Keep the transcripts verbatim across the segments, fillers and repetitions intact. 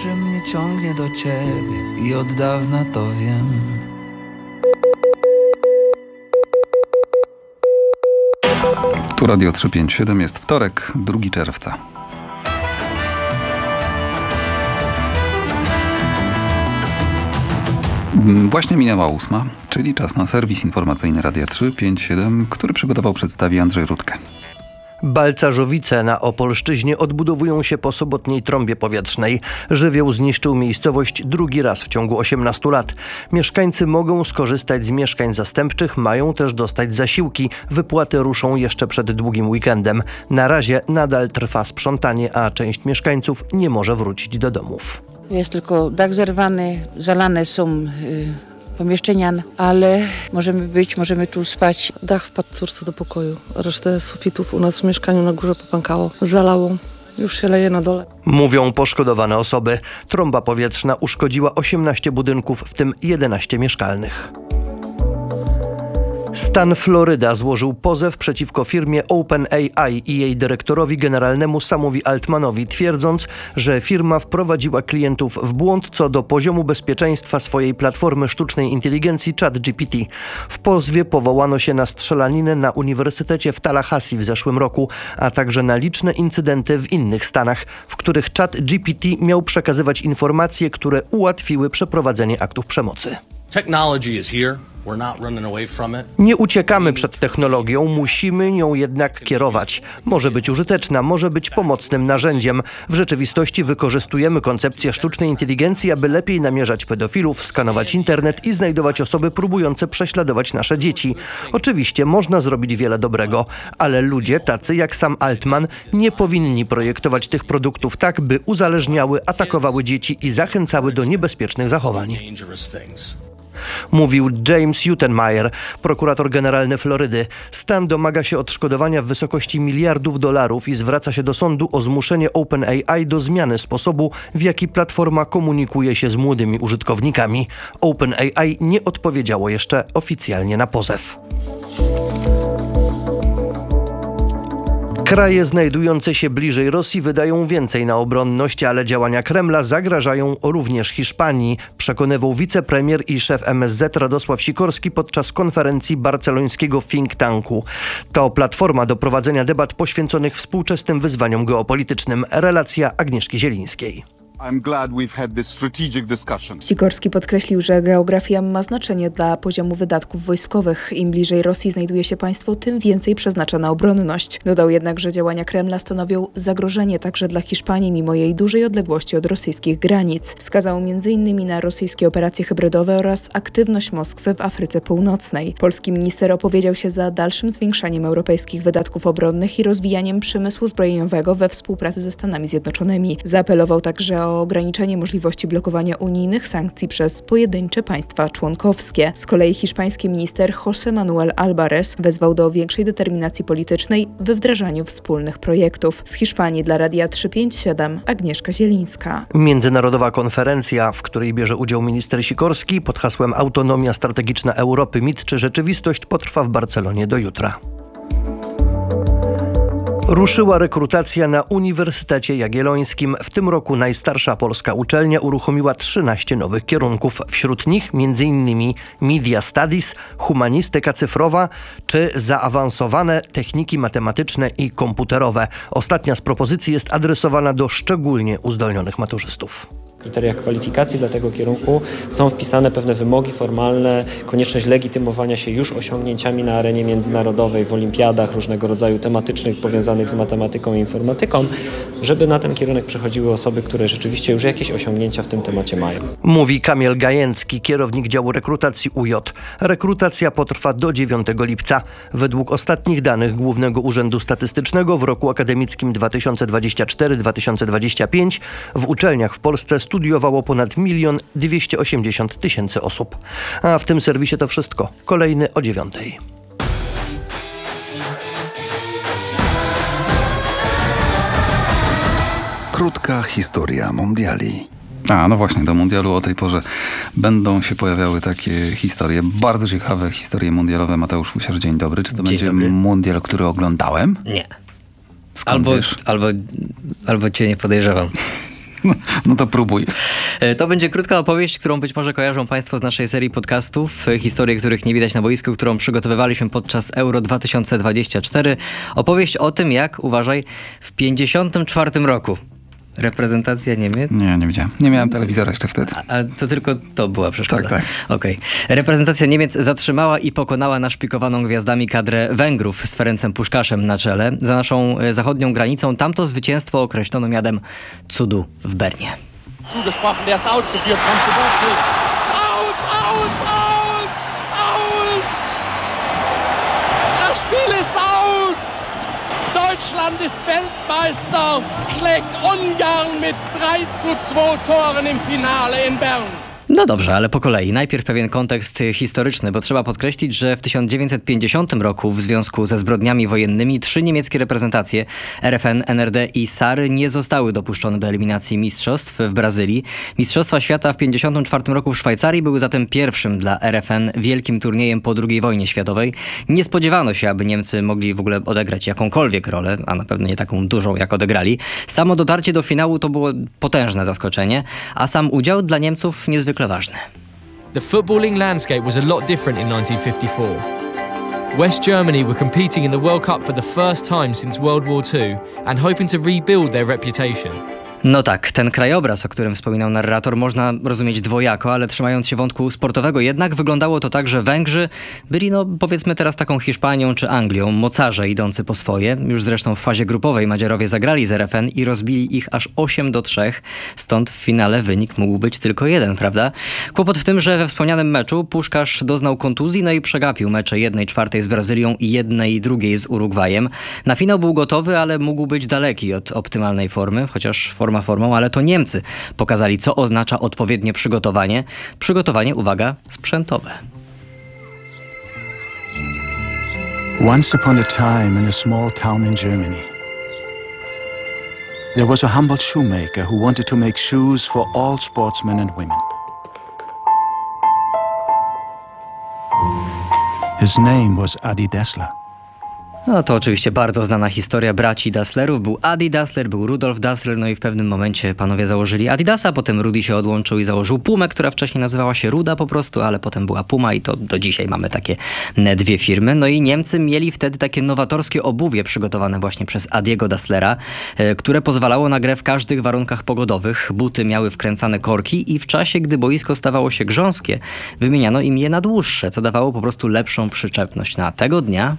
że mnie ciągnie do ciebie i od dawna to wiem. Tu Radio trzysta pięćdziesiąt siedem, jest wtorek, drugiego czerwca. Właśnie minęła ósma, czyli czas na serwis informacyjny Radia trzysta pięćdziesiąt siedem, który przygotował, przedstawi Andrzej Rutkę. Balcarzowice na Opolszczyźnie odbudowują się po sobotniej trąbie powietrznej. Żywioł zniszczył miejscowość drugi raz w ciągu osiemnastu lat. Mieszkańcy mogą skorzystać z mieszkań zastępczych, mają też dostać zasiłki. Wypłaty ruszą jeszcze przed długim weekendem. Na razie nadal trwa sprzątanie, a część mieszkańców nie może wrócić do domów. Jest tylko dach zerwany, zalane są y, pomieszczenia, ale możemy być, możemy tu spać. Dach wpadł córce do pokoju, resztę sufitów u nas w mieszkaniu na górze popękało, zalało. Już się leje na dole. Mówią poszkodowane osoby. Trąba powietrzna uszkodziła osiemnaście budynków, w tym jedenaście mieszkalnych. Stan Floryda złożył pozew przeciwko firmie OpenAI i jej dyrektorowi generalnemu Samowi Altmanowi, twierdząc, że firma wprowadziła klientów w błąd co do poziomu bezpieczeństwa swojej platformy sztucznej inteligencji ChatGPT. W pozwie powołano się na strzelaninę na Uniwersytecie w Tallahassee w zeszłym roku, a także na liczne incydenty w innych stanach, w których ChatGPT miał przekazywać informacje, które ułatwiły przeprowadzenie aktów przemocy. Technology is here. We're not running away from it. Nie uciekamy przed technologią, musimy nią jednak kierować. Może być użyteczna, może być pomocnym narzędziem. W rzeczywistości wykorzystujemy koncepcję sztucznej inteligencji, aby lepiej namierzać pedofilów, skanować internet i znajdować osoby próbujące prześladować nasze dzieci. Oczywiście można zrobić wiele dobrego, ale ludzie tacy jak sam Altman nie powinni projektować tych produktów tak, by uzależniały, atakowały dzieci i zachęcały do niebezpiecznych zachowań. Mówił James Utenmeyer, prokurator generalny Florydy. Stan domaga się odszkodowania w wysokości miliardów dolarów i zwraca się do sądu o zmuszenie OpenAI do zmiany sposobu, w jaki platforma komunikuje się z młodymi użytkownikami. OpenAI nie odpowiedziało jeszcze oficjalnie na pozew. Kraje znajdujące się bliżej Rosji wydają więcej na obronność, ale działania Kremla zagrażają również Hiszpanii, przekonywał wicepremier i szef M S Z Radosław Sikorski podczas konferencji barcelońskiego think tanku. To platforma do prowadzenia debat poświęconych współczesnym wyzwaniom geopolitycznym. Relacja Agnieszki Zielińskiej. Sikorski podkreślił, że geografia ma znaczenie dla poziomu wydatków wojskowych. Im bliżej Rosji znajduje się państwo, tym więcej przeznacza na obronność. Dodał jednak, że działania Kremla stanowią zagrożenie także dla Hiszpanii, mimo jej dużej odległości od rosyjskich granic. Wskazał między innymi na rosyjskie operacje hybrydowe oraz aktywność Moskwy w Afryce Północnej. Polski minister opowiedział się za dalszym zwiększaniem europejskich wydatków obronnych i rozwijaniem przemysłu zbrojeniowego we współpracy ze Stanami Zjednoczonymi. Zaapelował także o o ograniczenie możliwości blokowania unijnych sankcji przez pojedyncze państwa członkowskie. Z kolei hiszpański minister José Manuel Álvarez wezwał do większej determinacji politycznej we wdrażaniu wspólnych projektów. Z Hiszpanii dla Radia trzysta pięćdziesiąt siedem Agnieszka Zielińska. Międzynarodowa konferencja, w której bierze udział minister Sikorski pod hasłem Autonomia strategiczna Europy, mit czy rzeczywistość, potrwa w Barcelonie do jutra. Ruszyła rekrutacja na Uniwersytecie Jagiellońskim. W tym roku najstarsza polska uczelnia uruchomiła trzynaście nowych kierunków. Wśród nich m.in. Media Studies, humanistyka cyfrowa czy zaawansowane techniki matematyczne i komputerowe. Ostatnia z propozycji jest adresowana do szczególnie uzdolnionych maturzystów. W kryteriach kwalifikacji dla tego kierunku są wpisane pewne wymogi formalne, konieczność legitymowania się już osiągnięciami na arenie międzynarodowej, w olimpiadach różnego rodzaju tematycznych powiązanych z matematyką i informatyką, żeby na ten kierunek przechodziły osoby, które rzeczywiście już jakieś osiągnięcia w tym temacie mają. Mówi Kamil Gajęcki, kierownik działu rekrutacji U J. Rekrutacja potrwa do dziewiątego lipca. Według ostatnich danych Głównego Urzędu Statystycznego w roku akademickim dwa tysiące dwudziestym czwartym dwa tysiące dwudziestym piątym w uczelniach w Polsce studiowało ponad milion dwieście osiemdziesiąt tysięcy osób. A w tym serwisie to wszystko. Kolejny o dziewiątej. Krótka historia mundiali. A, no właśnie, do mundialu o tej porze będą się pojawiały takie historie, bardzo ciekawe historie mundialowe. Mateusz Fusiarz, dzień dobry. Czy to Dzień będzie dobry. mundial, który oglądałem? Nie. Skąd Albo, wiesz? albo, albo cię nie podejrzewam. No, no to próbuj. To będzie krótka opowieść, którą być może kojarzą Państwo z naszej serii podcastów. Historie, których nie widać na boisku, którą przygotowywaliśmy podczas Euro dwa tysiące dwudziestego czwartego. Opowieść o tym, jak, uważaj, w pięćdziesiątym czwartym roku reprezentacja Niemiec... Nie, nie widziałem. Nie miałem telewizora jeszcze wtedy. A, a to tylko to była przeszkoda. Tak, tak. Okej. Okay. Reprezentacja Niemiec zatrzymała i pokonała naszpikowaną gwiazdami kadrę Węgrów z Ferencem Puszkaszem na czele. Za naszą zachodnią granicą tamto zwycięstwo określono mianem cudu w Bernie. Zugesprochen, der ist ausgeführt, kommt zu Wurzel. Aus, aus, aus, aus! Das Spiel ist aus! Deutschland ist Weltmeister, schlägt Ungarn mit drei zu zwei Toren im Finale in Bern. No dobrze, ale po kolei. Najpierw pewien kontekst historyczny, bo trzeba podkreślić, że w tysiąc dziewięćset pięćdziesiątym roku w związku ze zbrodniami wojennymi trzy niemieckie reprezentacje R F N, N R D i S A R nie zostały dopuszczone do eliminacji mistrzostw w Brazylii. Mistrzostwa świata w pięćdziesiątym czwartym roku w Szwajcarii były zatem pierwszym dla R F N wielkim turniejem po drugiej wojnie światowej. Nie spodziewano się, aby Niemcy mogli w ogóle odegrać jakąkolwiek rolę, a na pewno nie taką dużą, jak odegrali. Samo dotarcie do finału to było potężne zaskoczenie, a sam udział dla Niemców niezwykle ważny. The footballing landscape was a lot different in nineteen fifty-four. West Germany were competing in the World Cup for the first time since World War Two and hoping to rebuild their reputation. No tak, ten krajobraz, o którym wspominał narrator, można rozumieć dwojako, ale trzymając się wątku sportowego, jednak wyglądało to tak, że Węgrzy byli, no powiedzmy teraz taką Hiszpanią czy Anglią, mocarze idący po swoje. Już zresztą w fazie grupowej Madziarowie zagrali z R F N i rozbili ich aż osiem do trzech, stąd w finale wynik mógł być tylko jeden, prawda? Kłopot w tym, że we wspomnianym meczu Puszkasz doznał kontuzji, no i przegapił mecze jednej czwartej z Brazylią i jednej drugiej z Urugwajem. Na finał był gotowy, ale mógł być daleki od optymalnej formy, chociaż forma formą, ale to Niemcy pokazali, co oznacza odpowiednie przygotowanie. Przygotowanie, uwaga, sprzętowe. Once upon a time in a small town in Germany, there was a humble shoemaker who wanted to make shoes for all sportsmen and women. His name was Adi Dassler. No to oczywiście bardzo znana historia braci Dasslerów. Był Adi Dassler, był Rudolf Dassler, no i w pewnym momencie panowie założyli Adidasa, potem Rudi się odłączył i założył Pumę, która wcześniej nazywała się Ruda po prostu, ale potem była Puma i to do dzisiaj mamy takie dwie firmy. No i Niemcy mieli wtedy takie nowatorskie obuwie przygotowane właśnie przez Adiego Dasslera, które pozwalało na grę w każdych warunkach pogodowych. Buty miały wkręcane korki i w czasie, gdy boisko stawało się grząskie, wymieniano im je na dłuższe, co dawało po prostu lepszą przyczepność. Na tego dnia...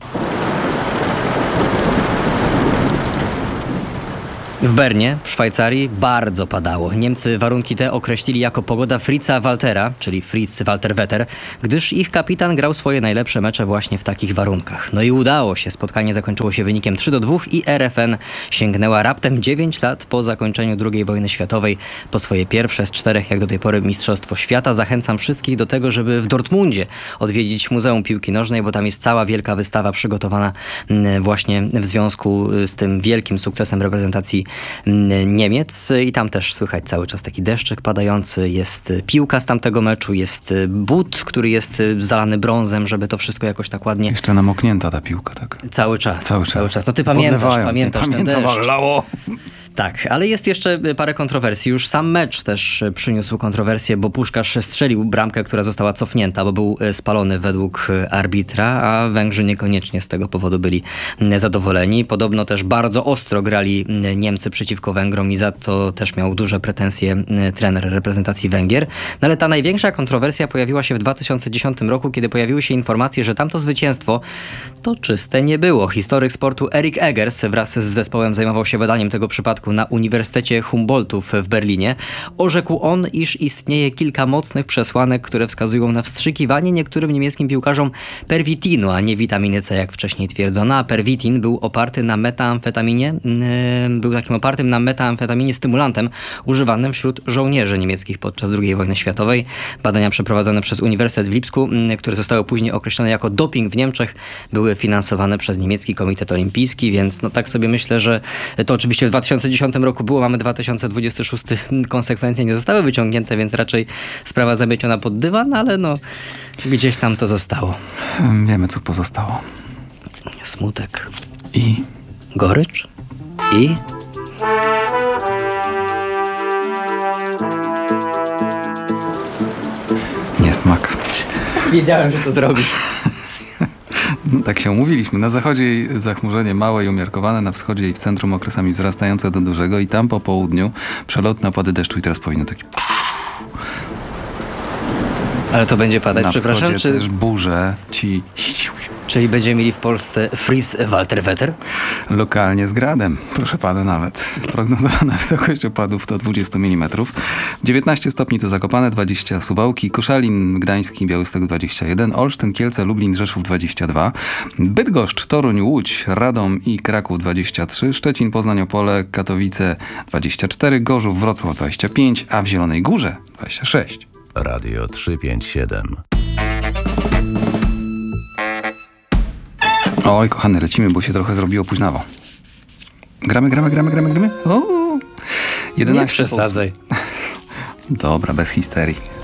W Bernie, w Szwajcarii, bardzo padało. Niemcy warunki te określili jako pogoda Fritza Waltera, czyli Fritz Walter Wetter, gdyż ich kapitan grał swoje najlepsze mecze właśnie w takich warunkach. No i udało się. Spotkanie zakończyło się wynikiem trzy do dwóch i R F N sięgnęła raptem dziewięć lat po zakończeniu drugiej wojny światowej po swoje pierwsze z czterech, jak do tej pory, Mistrzostwo Świata. Zachęcam wszystkich do tego, żeby w Dortmundzie odwiedzić Muzeum Piłki Nożnej, bo tam jest cała wielka wystawa przygotowana właśnie w związku z tym wielkim sukcesem reprezentacji Niemiec i tam też słychać cały czas taki deszczyk padający, jest piłka z tamtego meczu, jest but, który jest zalany brązem, żeby to wszystko jakoś tak ładnie... Jeszcze namoknięta ta piłka, tak? Cały czas. Cały czas. Cały czas. No ty pamiętasz, Podlewają. pamiętasz ten Pamiętam, deszcz. lało. Tak, ale jest jeszcze parę kontrowersji. Już sam mecz też przyniósł kontrowersję, bo Puszkasz strzelił bramkę, która została cofnięta, bo był spalony według arbitra, a Węgrzy niekoniecznie z tego powodu byli zadowoleni. Podobno też bardzo ostro grali Niemcy przeciwko Węgrom i za to też miał duże pretensje trener reprezentacji Węgier. No ale ta największa kontrowersja pojawiła się w dwa tysiące dziesiątym roku, kiedy pojawiły się informacje, że tamto zwycięstwo to czyste nie było. Historyk sportu Erik Eggers wraz z zespołem zajmował się badaniem tego przypadku na Uniwersytecie Humboldtów w Berlinie. Orzekł on, iż istnieje kilka mocnych przesłanek, które wskazują na wstrzykiwanie niektórym niemieckim piłkarzom perwitinu, a nie witaminy C, jak wcześniej twierdzono. A perwitin był oparty na metamfetaminie, yy, był takim opartym na metamfetaminie stymulantem używanym wśród żołnierzy niemieckich podczas drugiej wojny światowej. Badania przeprowadzone przez Uniwersytet w Lipsku, yy, które zostały później określone jako doping w Niemczech, były finansowane przez niemiecki komitet olimpijski, więc no tak sobie myślę, że to oczywiście w dwa tysiące dziesiątym roku było, mamy dwa tysiące dwudziesty szósty, konsekwencje nie zostały wyciągnięte, więc raczej sprawa zamieciona pod dywan, ale no gdzieś tam to zostało. Wiemy, co pozostało. Smutek. I? Gorycz. I? Wiedziałem, że to zrobisz. No, tak się umówiliśmy. Na zachodzie zachmurzenie małe i umiarkowane, na wschodzie i w centrum okresami wzrastające do dużego i tam po południu przelotne opady deszczu i teraz powinno taki... Ale to będzie padać, na przepraszam? wschodzie Czy... też burze, ci... Czyli będziemy mieli w Polsce Freeze Walterwetter? Lokalnie z gradem, proszę pana nawet. Prognozowana wysokość opadów to dwadzieścia milimetrów. dziewiętnaście stopni to Zakopane, dwadzieścia Suwałki, Koszalin, Gdański, Białystok dwadzieścia jeden, Olsztyn, Kielce, Lublin, Rzeszów dwadzieścia dwa, Bydgoszcz, Toruń, Łódź, Radom i Kraków dwadzieścia trzy, Szczecin, Poznań, Opole, Katowice dwadzieścia cztery, Gorzów, Wrocław dwadzieścia pięć, a w Zielonej Górze dwadzieścia sześć. Radio trzysta pięćdziesiąt siedem. Oj, kochany, lecimy, bo się trochę zrobiło późnawo. Gramy, gramy, gramy, gramy, gramy. O! jedenaście Nie przesadzaj. Dobra, bez histerii.